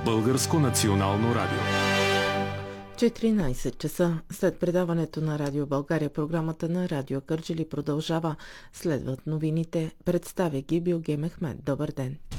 Българско национално радио. 14 часа. След предаването на Радио България, програмата на Радио Кърджали продължава. Следват новините. Представя ги Билге Мехмед. Добър ден.